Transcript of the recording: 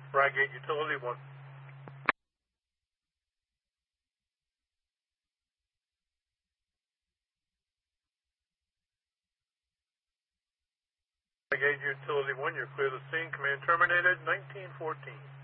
Brigade Utility 1. Brigade Utility 1, you're clear the scene. Command terminated, 1914.